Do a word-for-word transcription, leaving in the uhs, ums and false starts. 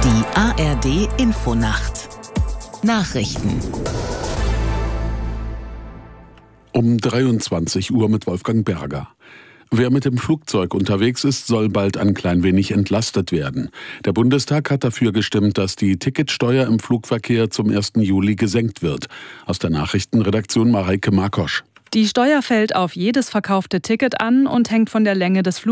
Die A R D Infonacht Nachrichten Um dreiundzwanzig Uhr mit Wolfgang Berger. Wer mit dem Flugzeug unterwegs ist, soll bald ein klein wenig entlastet werden. Der Bundestag hat dafür gestimmt, dass die Ticketsteuer im Flugverkehr zum ersten Juli gesenkt wird. Aus der Nachrichtenredaktion Mareike Markosch. Die Steuer fällt auf jedes verkaufte Ticket an und hängt von der Länge des Fluges